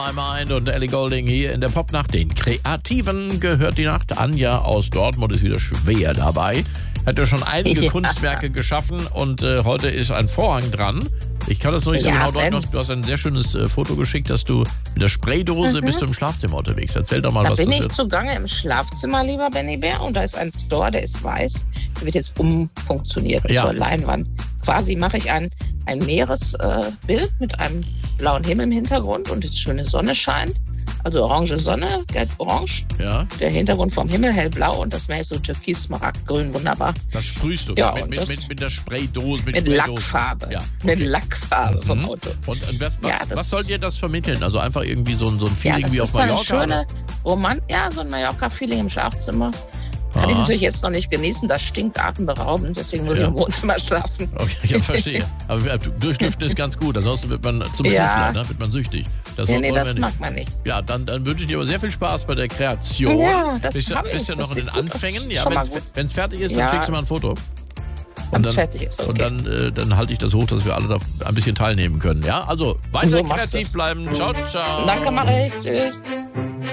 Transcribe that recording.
My Mind und Ellie Goulding hier in der Popnacht. Den Kreativen gehört die Nacht. Anja aus Dortmund ist wieder schwer dabei. Hat ja schon einige Kunstwerke geschaffen und heute ist ein Vorhang dran. Ich kann das noch nicht so genau deuten. Du hast ein sehr schönes Foto geschickt, dass du mit der Spraydose bist du im Schlafzimmer unterwegs. Erzähl doch mal, was das ist. Da bin ich zugange im Schlafzimmer, lieber Benny Bär. Und da ist ein Store, der ist weiß. Der wird jetzt umfunktioniert zur Leinwand. Quasi mache ich ein Meeresbild mit einem blauen Himmel im Hintergrund und jetzt schöne Sonne scheint. Also orange Sonne, gelb-orange. Ja. Der Hintergrund vom Himmel hellblau und das Meer ist so türkis, smaragdgrün, wunderbar. Das sprühst du mit der Spraydose. Mit Lackfarbe. Ja, okay. Mit Lackfarbe vom Auto. Und was soll dir das vermitteln? Also einfach irgendwie so ein Feeling wie auf Mallorca? Das ist eine schöne so ein Mallorca-Feeling im Schlafzimmer. Kann ich natürlich jetzt noch nicht genießen, das stinkt atemberaubend, deswegen muss ich im Wohnzimmer schlafen. Okay, ich verstehe. Aber durchlüften ist ganz gut, ansonsten wird man zum Schnüffler, ne? Wird man süchtig. Das mag man nicht. Ja, dann wünsche ich dir aber sehr viel Spaß bei der Kreation. Ja, das bist ja noch in den Anfängen. Ja, wenn es fertig ist, dann schickst du mal ein Foto. Wenn es fertig ist, okay. Und dann halte ich das hoch, dass wir alle da ein bisschen teilnehmen können. Ja, also weiter kreativ bleiben. Ciao, ciao. Danke, mach ich. Tschüss.